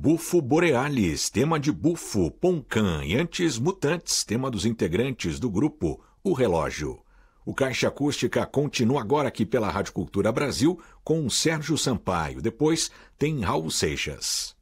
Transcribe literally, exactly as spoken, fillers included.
Bufo Borealis, tema de Bufo, Poncan e antes Mutantes, tema dos integrantes do grupo O Relógio. O Caixa Acústica continua agora aqui pela Rádio Cultura Brasil com Sérgio Sampaio. Depois tem Raul Seixas.